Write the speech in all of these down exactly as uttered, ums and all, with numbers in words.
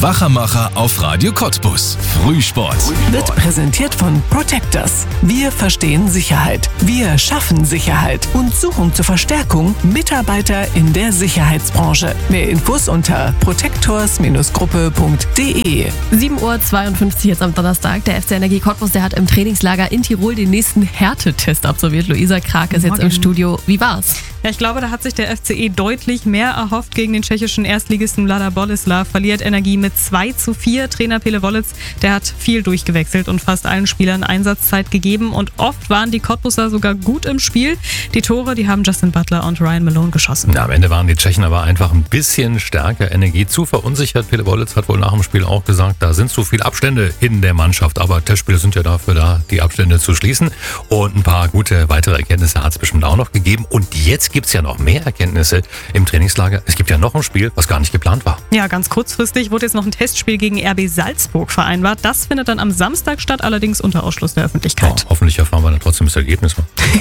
Wachamacher auf Radio Cottbus. Frühsport. Wird präsentiert von Protectors. Wir verstehen Sicherheit. Wir schaffen Sicherheit und suchen zur Verstärkung Mitarbeiter in der Sicherheitsbranche. Mehr Infos unter protectors Gruppe punkt de. sieben Uhr zweiundfünfzig jetzt am Donnerstag. Der F C Energie Cottbus, der hat im Trainingslager in Tirol den nächsten Härtetest absolviert. Luisa Krake ist jetzt im Studio. Wie war's? Ja, ich glaube, da hat sich der F C E deutlich mehr erhofft gegen den tschechischen Erstligisten Mladá Boleslav. Verliert Energie mit zwei zu vier. Trainer Pele Volec, der hat viel durchgewechselt und fast allen Spielern Einsatzzeit gegeben. Und oft waren die Cottbuser sogar gut im Spiel. Die Tore, die haben Justin Butler und Ryan Malone geschossen. Ja, am Ende waren die Tschechen aber einfach ein bisschen stärker. Energie zu verunsichert. Pele Volec hat wohl nach dem Spiel auch gesagt, da sind zu viele Abstände in der Mannschaft. Aber Testspiele sind ja dafür da, die Abstände zu schließen. Und ein paar gute weitere Erkenntnisse hat es bestimmt auch noch gegeben. Und jetzt gibt es ja noch mehr Erkenntnisse im Trainingslager. Es gibt ja noch ein Spiel, was gar nicht geplant war. Ja, ganz kurzfristig wurde jetzt noch ein Testspiel gegen R B Salzburg vereinbart. Das findet dann am Samstag statt, allerdings unter Ausschluss der Öffentlichkeit. Oh, hoffentlich erfahren wir dann trotzdem das Ergebnis.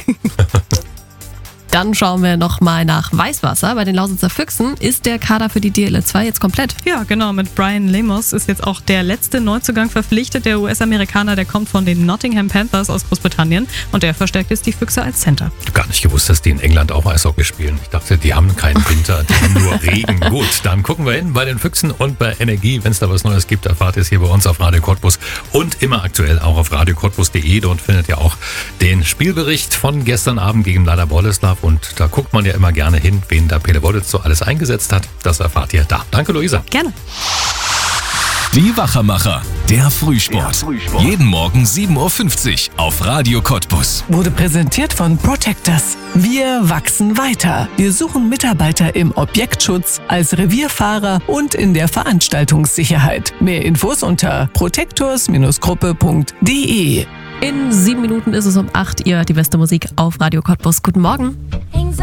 Dann schauen wir nochmal nach Weißwasser. Bei den Lausitzer Füchsen ist der Kader für die D L zwei jetzt komplett. Ja, genau. Mit Brian Lemos ist jetzt auch der letzte Neuzugang verpflichtet. Der U S-Amerikaner, der kommt von den Nottingham Panthers aus Großbritannien und der verstärkt jetzt die Füchse als Center. Ich habe gar nicht gewusst, dass die in England auch Eishockey spielen. Ich dachte, die haben keinen Winter, die haben nur Regen. Gut, dann gucken wir hin bei den Füchsen und bei Energie. Wenn es da was Neues gibt, erfahrt ihr es hier bei uns auf Radio Cottbus und immer aktuell auch auf radio cottbus punkt de. Dort findet ihr auch den Spielbericht von gestern Abend gegen Mladá Boleslav und da guckt man ja immer gerne hin, wen da Pele Volec so alles eingesetzt hat. Das erfahrt ihr da. Danke, Luisa. Gerne. Die Wachamacher, der Frühsport. Der Frühsport. Jeden Morgen sieben Uhr fünfzig auf Radio Cottbus. Wurde präsentiert von Protectors. Wir wachsen weiter. Wir suchen Mitarbeiter im Objektschutz, als Revierfahrer und in der Veranstaltungssicherheit. Mehr Infos unter protectors Gruppe punkt de. In sieben Minuten ist es um acht. Ihr die beste Musik auf Radio Cottbus. Guten Morgen.